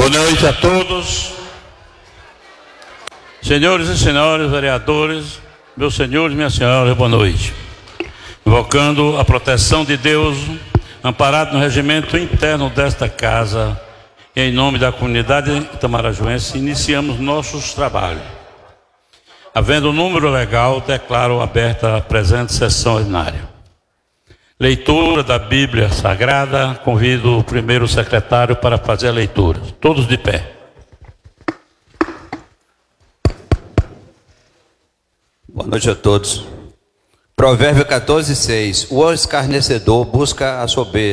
noite a todos. Senhores e senhoras vereadores, meus senhores e minhas senhoras, boa noite. Invocando a proteção de Deus, amparado no regimento interno desta casa, e em nome da comunidade itamarajuense, iniciamos nossos trabalhos. Havendo número legal, declaro aberta a presente sessão ordinária. Leitura da Bíblia Sagrada. Convido o primeiro secretário para fazer a leitura. Todos de pé. Boa noite a todos. Provérbio 14:6. O escarnecedor busca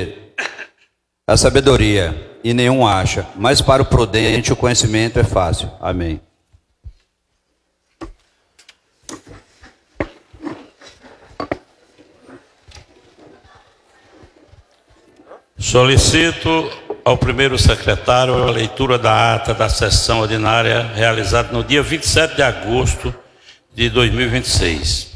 a sabedoria e nenhum acha, mas para o prudente o conhecimento é fácil. Amém. Solicito ao primeiro secretário a leitura da ata da sessão ordinária realizada no dia 27 de agosto de 2026.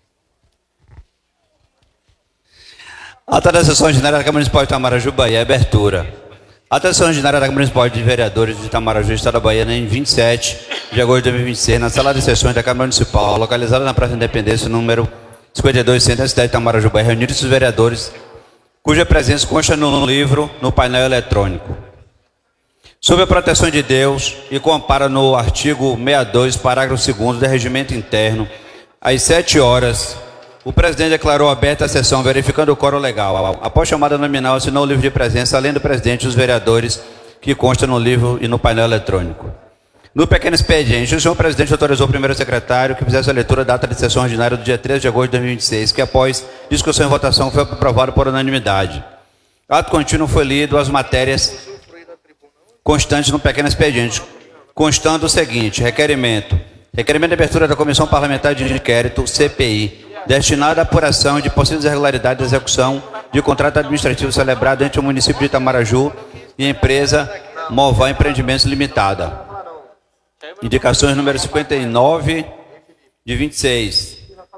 Ata da sessão ordinária da Câmara Municipal de Itamaraju, Bahia, abertura. Ata da sessão ordinária da Câmara Municipal de Vereadores de Itamaraju, Estado da Bahia, em 27 de agosto de 2026, na sala de sessões da Câmara Municipal, localizada na Praça da Independência, número 52, centro da cidade de Itamaraju, Bahia, reunidos os vereadores cuja presença consta no livro, no painel eletrônico. Sob a proteção de Deus e com amparo no artigo 62, parágrafo 2º do regimento interno, às 7 horas, o presidente declarou aberta a sessão, verificando o quórum legal. Após chamada nominal, assinou o livro de presença, além do presidente e os vereadores, que consta no livro e no painel eletrônico. No pequeno expediente, o senhor presidente autorizou o primeiro secretário que fizesse a leitura da ata de sessão ordinária do dia 13 de agosto de 2026, que após discussão e votação foi aprovado por unanimidade. Ato contínuo foi lido as matérias constantes no pequeno expediente, constando o seguinte: requerimento de abertura da Comissão Parlamentar de Inquérito, CPI, destinada à apuração de possíveis irregularidades da execução de contrato administrativo celebrado entre o município de Itamaraju e a empresa Movan Empreendimentos Limitada. Indicações número 59 de 26.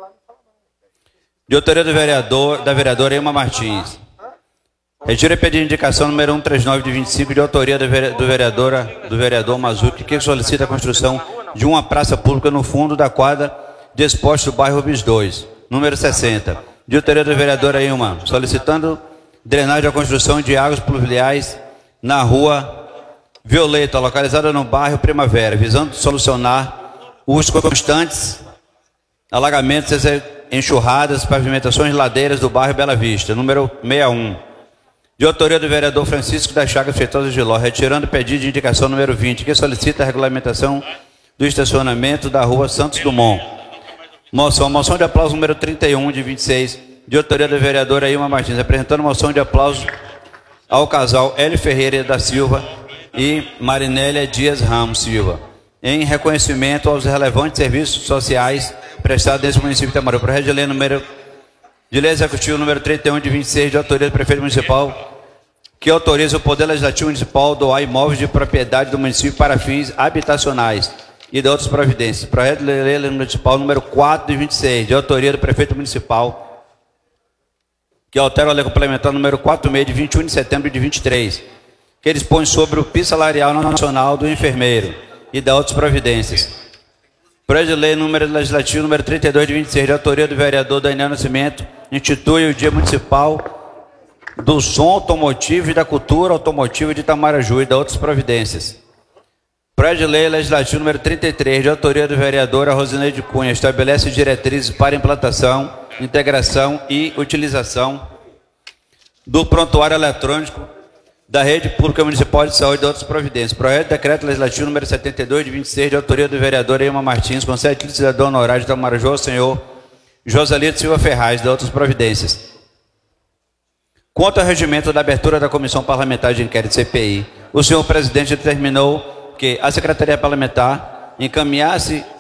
De autoria da vereadora Ilma Martins. Retiro e pedido de indicação número 139 de 25, de autoria do vereador Mazuki, que solicita a construção de uma praça pública no fundo da quadra de esporte do bairro Rubens 2, número 60. De autoria da vereadora Ilma, solicitando drenagem da construção de águas pluviais na rua Violeta, localizada no bairro Primavera, visando solucionar os constantes alagamentos, enxurradas, pavimentações de ladeiras do bairro Bela Vista, número 61. De autoria do vereador Francisco das Chagas Feitosa de Ló, retirando o pedido de indicação número 20, que solicita a regulamentação do estacionamento da rua Santos Dumont. Moção de aplauso número 31 de 26, de autoria da vereadora Ilma Martins, apresentando moção de aplauso ao casal Hélio Ferreira da Silva e Marinélia Dias Ramos Silva, em reconhecimento aos relevantes serviços sociais prestados nesse município de Itamaraju. Projeto de lei executivo número 31 de 26, de autoria do prefeito municipal, que autoriza o Poder Legislativo Municipal a doar imóveis de propriedade do município para fins habitacionais e de outras providências. Projeto de lei municipal número 4 de 26, de autoria do prefeito municipal, que altera a lei complementar número 46 de 21 de setembro de 23, que dispõe sobre o piso salarial nacional do enfermeiro e da outras providências. Projeto de lei legislativo número 32 de 26, de autoria do vereador Daniel Nascimento, institui o Dia Municipal do Som Automotivo e da Cultura Automotiva de Itamaraju e da outras providências. Projeto de lei legislativo número 33, de autoria do vereador Rosineide Cunha, estabelece diretrizes para implantação, integração e utilização do prontuário eletrônico da Rede Pública Municipal de Saúde e de outras providências. Projeto de decreto legislativo número 72 de 26, de autoria do vereador Ilma Martins, concede título de cidadão honorário de Itamaraju ao senhor Joselito Silva Ferraz, de outras providências. Quanto ao regimento da abertura da Comissão Parlamentar de Inquérito, CPI, o senhor presidente determinou que a Secretaria Parlamentar encaminhasse